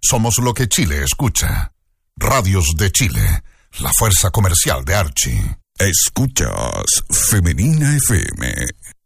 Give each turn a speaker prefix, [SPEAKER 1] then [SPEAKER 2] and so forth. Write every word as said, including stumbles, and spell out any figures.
[SPEAKER 1] Somos lo que Chile escucha. Radios de Chile, la fuerza comercial de Archie.
[SPEAKER 2] Escuchas Femenina F M.